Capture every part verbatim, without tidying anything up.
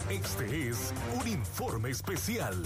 Este es un informe especial.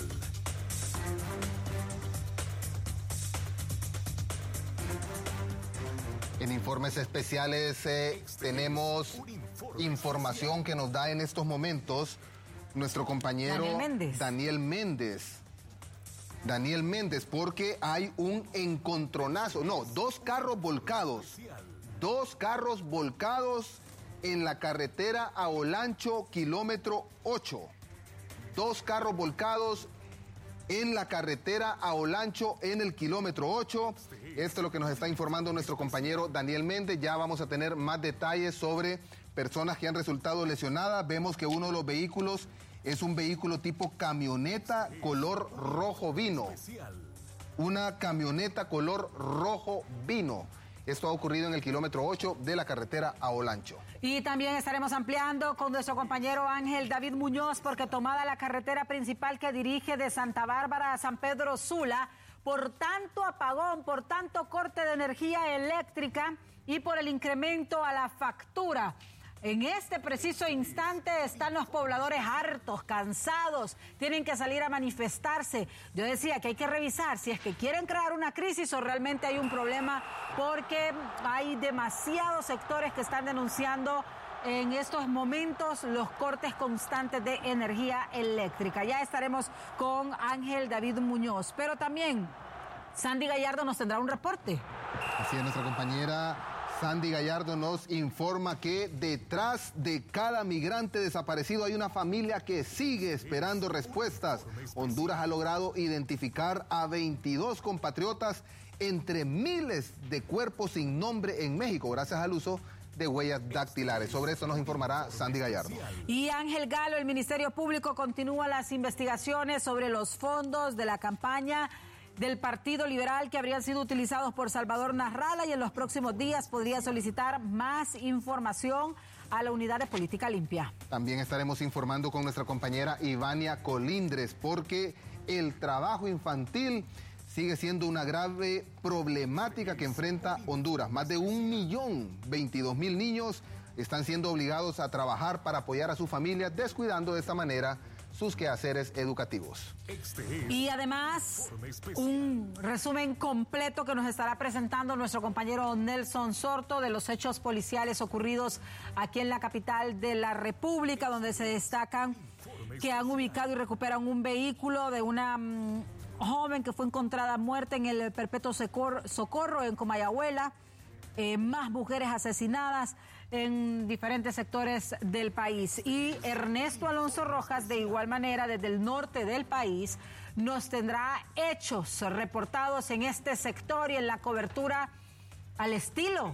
En informes especiales eh, tenemos información que nos da en estos momentos nuestro compañero Daniel Méndez. Daniel Méndez. Daniel Méndez, porque hay un encontronazo, no, dos carros volcados, dos carros volcados en la carretera a Olancho, kilómetro ocho. Dos carros volcados en la carretera a Olancho en el kilómetro ocho. Esto es lo que nos está informando nuestro compañero Daniel Méndez. Ya vamos a tener más detalles sobre personas que han resultado lesionadas. Vemos que uno de los vehículos es un vehículo tipo camioneta color rojo vino. Una camioneta color rojo vino. Esto ha ocurrido en el kilómetro ocho de la carretera a Olancho. Y también estaremos ampliando con nuestro compañero Ángel David Muñoz, porque tomada la carretera principal que dirige de Santa Bárbara a San Pedro Sula, por tanto apagón, por tanto corte de energía eléctrica y por el incremento a la factura. En este preciso instante están los pobladores hartos, cansados, tienen que salir a manifestarse. Yo decía que hay que revisar si es que quieren crear una crisis o realmente hay un problema, porque hay demasiados sectores que están denunciando en estos momentos los cortes constantes de energía eléctrica. Ya estaremos con Ángel David Muñoz, pero también Sandy Gallardo nos tendrá un reporte. Así es, nuestra compañera Sandy Gallardo nos informa que detrás de cada migrante desaparecido hay una familia que sigue esperando respuestas. Honduras ha logrado identificar a veintidós compatriotas entre miles de cuerpos sin nombre en México, gracias al uso de huellas dactilares. Sobre esto nos informará Sandy Gallardo. Y Ángel Galo, el Ministerio Público continúa las investigaciones sobre los fondos de la campaña del Partido Liberal que habrían sido utilizados por Salvador Narrala, y en los próximos días podría solicitar más información a la Unidad de Política Limpia. También estaremos informando con nuestra compañera Ivania Colindres, porque el trabajo infantil sigue siendo una grave problemática que enfrenta Honduras. Más de un millón veintidós mil niños están siendo obligados a trabajar para apoyar a sus familias, descuidando de esta manera sus quehaceres educativos. Y además, un resumen completo que nos estará presentando nuestro compañero Nelson Sorto de los hechos policiales ocurridos aquí en la capital de la República, donde se destacan que han ubicado y recuperan un vehículo de una um, joven que fue encontrada muerta en el Perpetuo Socorro en Comayagüela. Eh, más mujeres asesinadas en diferentes sectores del país. Y Ernesto Alonso Rojas, de igual manera, desde el norte del país, nos tendrá hechos reportados en este sector y en la cobertura al estilo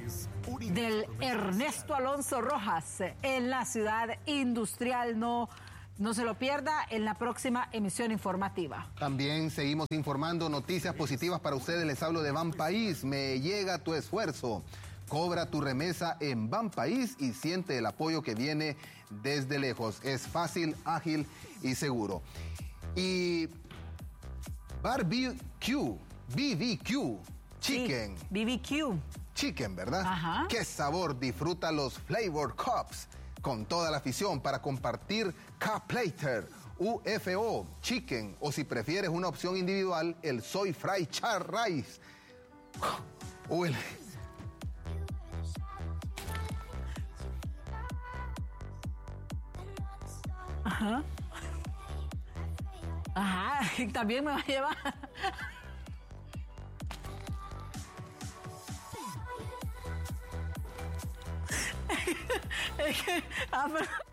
del Ernesto Alonso Rojas en la ciudad industrial. No No se lo pierda en la próxima emisión informativa. También seguimos informando noticias positivas para ustedes. Les hablo de Banpaís. Me llega tu esfuerzo. Cobra tu remesa en Banpaís y siente el apoyo que viene desde lejos. Es fácil, ágil y seguro. Y Barbecue, B B Q, Chicken. Sí, B B Q. Chicken, ¿verdad? Ajá. ¡Qué sabor! Disfruta los Flavor Cups con toda la afición para compartir Cup Plater, U F O, Chicken, o si prefieres una opción individual, el Soy Fry Char Rice. O el... Ajá. Ajá, también me va a llevar. Es que, ah, pero